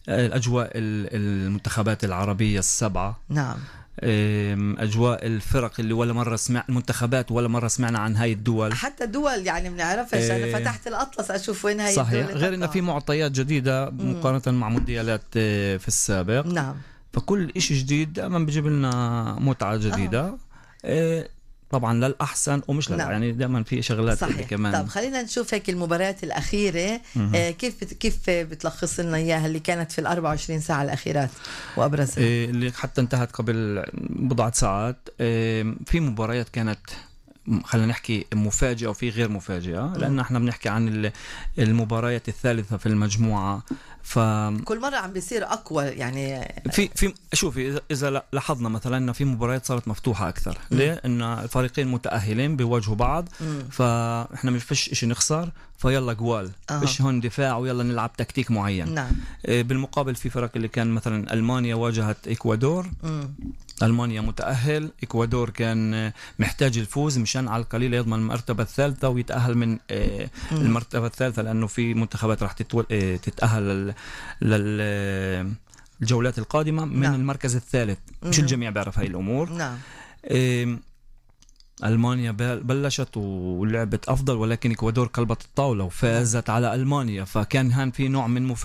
الأجواء المنتخبات العربية السبعة. نعم. أجواء الفرق اللي ولا مرة المنتخبات ولا مرة سمعنا عن هاي الدول، حتى دول يعني بنعرفها. أنا فتحت الأطلس أشوف وين هاي صحيح. الدول. غير إنه في معطيات جديدة مقارنة مع مونديالات في السابق. نعم. فكل إشي جديد دائما بيجيب لنا متعة جديدة. طبعا للأحسن ومش نعم. يعني دائما في شغلات كمان. طب خلينا نشوف هيك المباريات الأخيرة. كيف بتلخص لنا إياها اللي كانت في 24 ساعة الأخيرات وأبرزها؟ اللي حتى انتهت قبل بضعة ساعات. في مباريات كانت خلينا نحكي مفاجئة وفي غير مفاجئة، لأن احنا بنحكي عن المباريات الثالثة في المجموعة. كل مرة عم بيصير أقوى يعني. في شوفي إذا لاحظنا مثلا إنه في مباريات صارت مفتوحة أكثر. ليه؟ إنه الفريقين متأهلين بيواجهوا بعض. فإحنا مش فيش إشي نخسر، فيلا جوال فيش هون دفاع ويلا نلعب تكتيك معين. نعم. بالمقابل في فرق اللي كان مثلا ألمانيا واجهت إكوادور. ألمانيا متأهل، إكوادور كان محتاج الفوز مشان على القليل يضمن المرتبة الثالثة ويتأهل من المرتبة الثالثة، لأنه في منتخبات راح تتأهل للجولات القادمة من نعم. المركز الثالث. مش الجميع بيعرف هاي الأمور. نعم. ألمانيا بلشت ولعبت أفضل، ولكن إكوادور قلبت الطاولة وفازت على ألمانيا. فكان هان في نوع من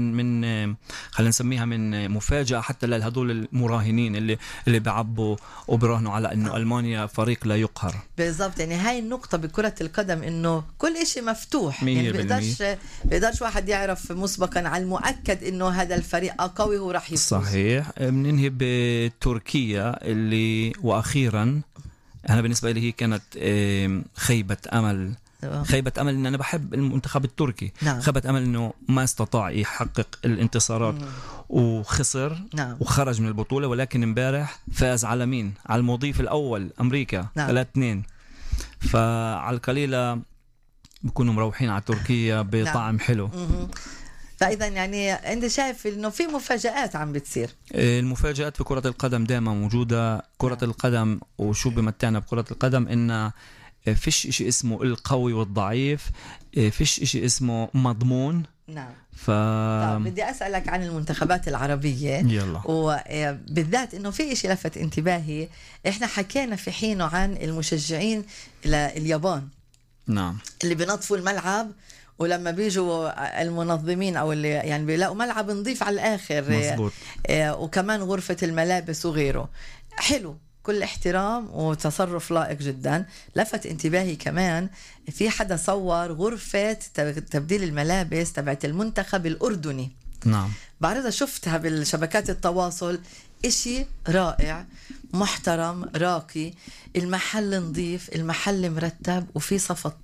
خلينا نسميها من مفاجأة حتى لهذول المراهنين اللي بيعبوا وبراهنوا على إنه ألمانيا فريق لا يقهر. بالضبط. يعني هاي النقطة بكرة القدم إنه كل إشي مفتوح. يعني بيقدرش واحد يعرف مسبقا على المؤكد إنه هذا الفريق قوي هو راح يفوز. صحيح. بننهي بتركيا اللي وأخيرا أنا بالنسبة لي هي كانت خيبة أمل. خيبة أمل إن أنا بحب المنتخب التركي. نعم. خيبة أمل إنه ما استطاع يحقق الانتصارات وخسر. نعم. وخرج من البطولة، ولكن امبارح فاز على مين؟ على المضيف الأول أمريكا. نعم. 3-2. فعلى القليلة بيكونوا مروحين على تركيا بطعم نعم. حلو. فإذا يعني أنت شايف إنه في مفاجآت عم بتصير. المفاجآت في كرة القدم دائما موجودة. كرة القدم وشو بمتعنا بكرة القدم إن فيش إشي اسمه القوي والضعيف، فيش إشي اسمه مضمون. نعم. طيب بدي أسألك عن المنتخبات العربية. يلا. وبالذات إنه في إشي لفت انتباهي. إحنا حكينا في حينه عن المشجعين لليابان. نعم. اللي بنظفوا الملعب، ولما بيجوا المنظمين أو اللي يعني بيلاقوا ملعب نظيف على الآخر. مزبوط. وكمان غرفة الملابس وغيره حلو، كل احترام وتصرف لائق جدا. لفت انتباهي كمان في حدا صور غرفة تبديل الملابس تبعت المنتخب الأردني. نعم. بعرضها شفتها بالشبكات التواصل. إشي رائع، محترم، راقي. المحل نظيف، المحل مرتب، وفي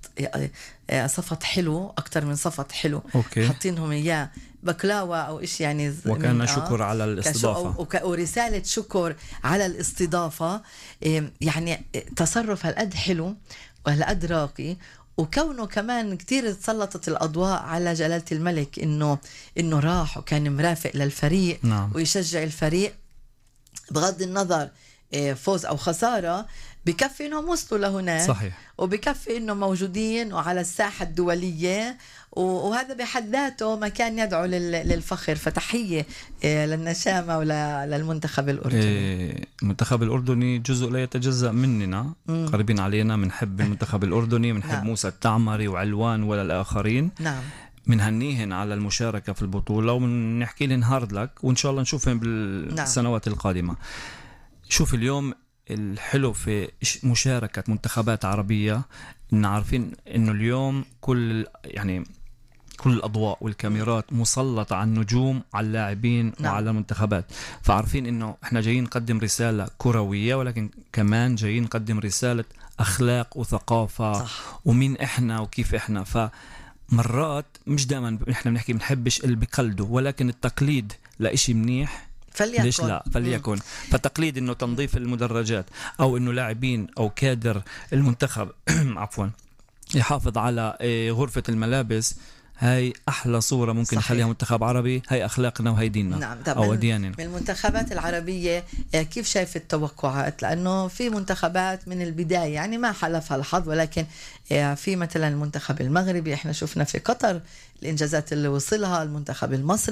صفط حلو، أكتر من صفط حلو. حاطينهم إياه بكلاوة أو إشي يعني. وكان شكر على الاستضافة ورسالة شكر على الاستضافة. يعني تصرف هالقد حلو وهالقد راقي. وكونه كمان كتير تسلطت الأضواء على جلالة الملك إنه راح وكان مرافق للفريق. نعم. ويشجع الفريق بغض النظر فوز أو خسارة. بكفي إنهم وصلوا لهناك. صحيح. وبكفي إنهم موجودين وعلى الساحة الدولية، وهذا بحد ذاته مكان يدعو للفخر. فتحية للنشامة وللمنتخب الأردني. المنتخب الأردني جزء لا يتجزأ مننا. قريبين علينا، منحب المنتخب الأردني، منحب نعم. موسى التعمري وعلوان ولا الآخرين. نعم. منهنيهن على المشاركة في البطولة ومنحكي لهم هارد لك، وإن شاء الله نشوفهم بالسنوات القادمة. شوف اليوم الحلو في مشاركة منتخبات عربية إن عارفين إنه اليوم كل الأضواء والكاميرات مسلطة على النجوم، على اللاعبين. نعم. وعلى المنتخبات. فعارفين إنه إحنا جايين نقدم رسالة كروية، ولكن كمان جايين نقدم رسالة أخلاق وثقافة. صح. ومين إحنا وكيف إحنا. فمرات مش دائما إحنا بنحبش اللي بقلده، ولكن التقليد لإشي منيح. ليش لا؟ فليكن. فتقليد إنه تنظيف المدرجات أو إنه لاعبين أو كادر المنتخب عفوا يحافظ على غرفة الملابس. هاي أحلى صورة ممكن نخليها منتخب عربي. هاي أخلاقنا وهي ديننا. نعم. أو دياننا. من المنتخبات العربية كيف شايف التوقعات؟ لأنه في منتخبات من البداية يعني ما حلفها الحظ، ولكن في مثلا المنتخب المغربي، احنا شفنا في قطر الإنجازات اللي وصلها. المنتخب المصري